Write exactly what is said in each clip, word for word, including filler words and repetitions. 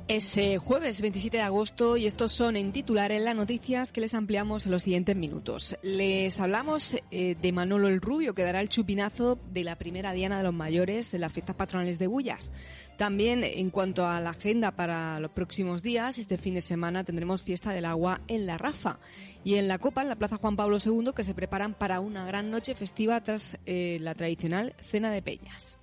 Es eh, jueves veintisiete de agosto y estos son en titulares las noticias que les ampliamos en los siguientes minutos. Les hablamos eh, de Manolo el Rubio, que dará el chupinazo de la primera diana de los mayores en las fiestas patronales de Bullas. También, en cuanto a la agenda para los próximos días, este fin de semana tendremos fiesta del agua en La Rafa y en la Copa, en la Plaza Juan Pablo segundo, que se preparan para una gran noche festiva tras eh, la tradicional cena de peñas.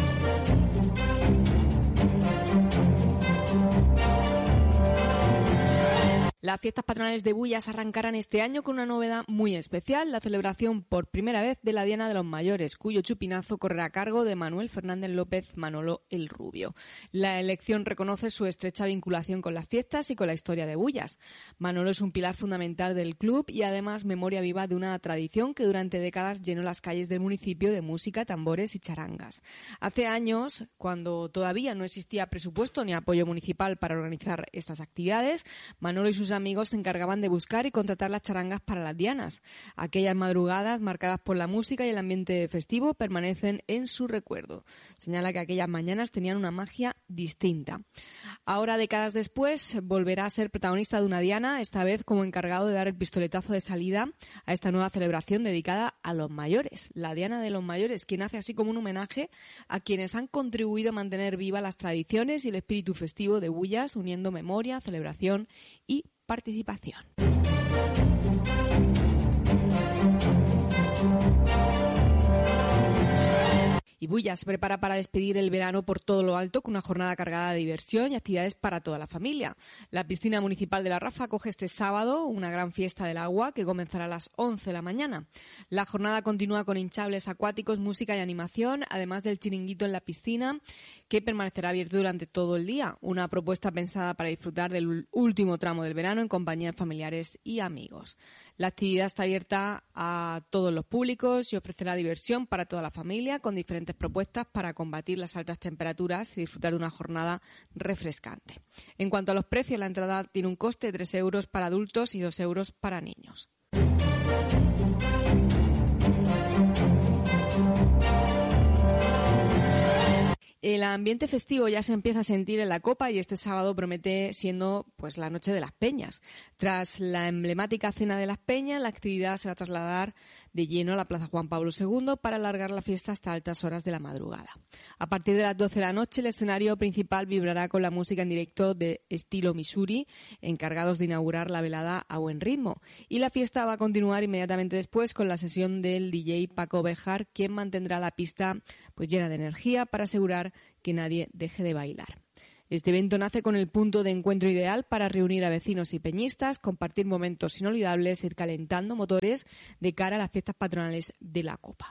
Las fiestas patronales de Bullas arrancarán este año con una novedad muy especial, la celebración por primera vez de la Diana de los Mayores, cuyo chupinazo correrá a cargo de Manuel Fernández López Manolo el Rubio. La elección reconoce su estrecha vinculación con las fiestas y con la historia de Bullas. Manolo es un pilar fundamental del club y además memoria viva de una tradición que durante décadas llenó las calles del municipio de música, tambores y charangas. Hace años, cuando todavía no existía presupuesto ni apoyo municipal para organizar estas actividades, Manolo y sus amigos se encargaban de buscar y contratar las charangas para las dianas. Aquellas madrugadas marcadas por la música y el ambiente festivo permanecen en su recuerdo. Señala que aquellas mañanas tenían una magia distinta. Ahora, décadas después, volverá a ser protagonista de una diana, esta vez como encargado de dar el pistoletazo de salida a esta nueva celebración dedicada a los mayores, la Diana de los Mayores, quien hace así como un homenaje a quienes han contribuido a mantener vivas las tradiciones y el espíritu festivo de Bullas, uniendo memoria, celebración y participación. Y Bullas se prepara para despedir el verano por todo lo alto con una jornada cargada de diversión y actividades para toda la familia. La piscina municipal de La Rafa acoge este sábado una gran fiesta del agua que comenzará a las once de la mañana. La jornada continúa con hinchables acuáticos, música y animación, además del chiringuito en la piscina, que permanecerá abierto durante todo el día. Una propuesta pensada para disfrutar del último tramo del verano en compañía de familiares y amigos. La actividad está abierta a todos los públicos y ofrecerá diversión para toda la familia con diferentes propuestas para combatir las altas temperaturas y disfrutar de una jornada refrescante. En cuanto a los precios, la entrada tiene un coste de tres euros para adultos y dos euros para niños. El ambiente festivo ya se empieza a sentir en la Copa y este sábado promete siendo pues la noche de las peñas. Tras la emblemática cena de las peñas, la actividad se va a trasladar de lleno a la Plaza Juan Pablo segundo para alargar la fiesta hasta altas horas de la madrugada. A partir de las doce de la noche, el escenario principal vibrará con la música en directo de estilo Missouri, encargados de inaugurar la velada a buen ritmo. Y la fiesta va a continuar inmediatamente después con la sesión del D J Paco Béjar, quien mantendrá la pista pues llena de energía para asegurar que nadie deje de bailar. Este evento nace con el punto de encuentro ideal para reunir a vecinos y peñistas, compartir momentos inolvidables, ir calentando motores de cara a las fiestas patronales de la Copa.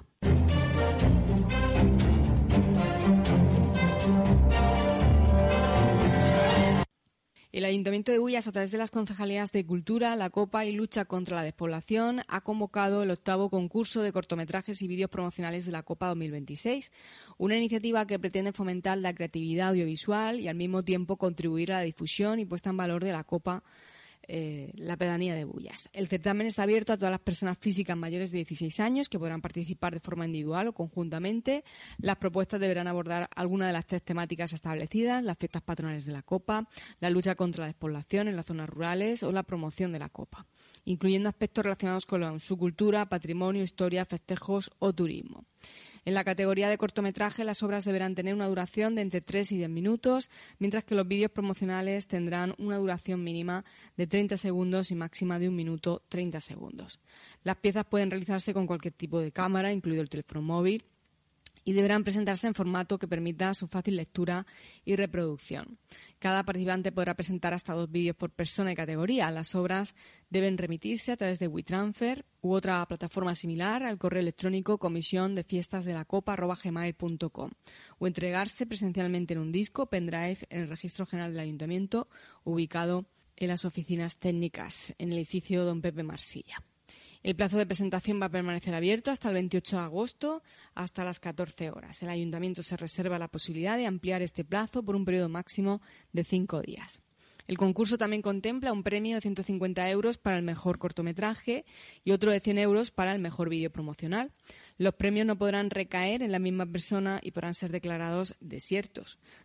El Ayuntamiento de Bullas, a través de las concejalías de Cultura, la Copa y Lucha contra la Despoblación, ha convocado el octavo concurso de cortometrajes y vídeos promocionales de la Copa dos mil veintiséis, una iniciativa que pretende fomentar la creatividad audiovisual y al mismo tiempo contribuir a la difusión y puesta en valor de la Copa, eh, la pedanía de Bullas. El certamen está abierto a todas las personas físicas mayores de dieciséis años que podrán participar de forma individual o conjuntamente. Las propuestas deberán abordar alguna de las tres temáticas establecidas: las fiestas patronales de la Copa, la lucha contra la despoblación en las zonas rurales o la promoción de la Copa, incluyendo aspectos relacionados con su cultura, patrimonio, historia, festejos o turismo. En la categoría de cortometraje, las obras deberán tener una duración de entre tres y diez minutos, mientras que los vídeos promocionales tendrán una duración mínima de treinta segundos y máxima de un minuto treinta segundos. Las piezas pueden realizarse con cualquier tipo de cámara, incluido el teléfono móvil, y deberán presentarse en formato que permita su fácil lectura y reproducción. Cada participante podrá presentar hasta dos vídeos por persona y categoría. Las obras deben remitirse a través de WeTransfer u otra plataforma similar al correo electrónico comisión de fiestas de la copa arroba gmail punto com o entregarse presencialmente en un disco pendrive en el Registro General del Ayuntamiento, ubicado en las oficinas técnicas en el edificio Don Pepe Marsilla. El plazo de presentación va a permanecer abierto hasta el veintiocho de agosto, hasta las catorce horas. El Ayuntamiento se reserva la posibilidad de ampliar este plazo por un periodo máximo de cinco días. El concurso también contempla un premio de ciento cincuenta euros para el mejor cortometraje y otro de cien euros para el mejor vídeo promocional. Los premios no podrán recaer en la misma persona y podrán ser declarados desiertos.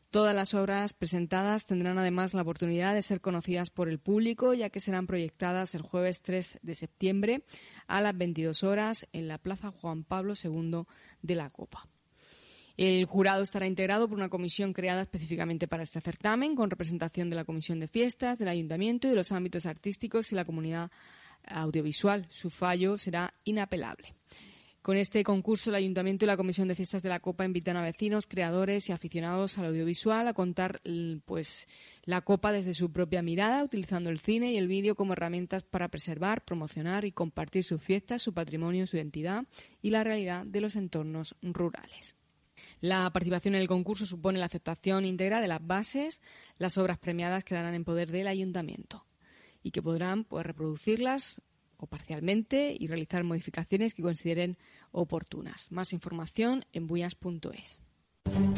Todas las obras presentadas tendrán además la oportunidad de ser conocidas por el público, ya que serán proyectadas el jueves tres de septiembre a las veintidós horas en la Plaza Juan Pablo segundo de la Copa. El jurado estará integrado por una comisión creada específicamente para este certamen, con representación de la Comisión de Fiestas, del Ayuntamiento y de los ámbitos artísticos y la comunidad audiovisual. Su fallo será inapelable. Con este concurso, el Ayuntamiento y la Comisión de Fiestas de la Copa invitan a vecinos, creadores y aficionados al audiovisual a contar pues, la Copa desde su propia mirada, utilizando el cine y el vídeo como herramientas para preservar, promocionar y compartir sus fiestas, su patrimonio, su identidad y la realidad de los entornos rurales. La participación en el concurso supone la aceptación íntegra de las bases. Las obras premiadas quedarán en poder del Ayuntamiento y que podrán pues, reproducirlas o parcialmente y realizar modificaciones que consideren oportunas. Más información en buyas punto es.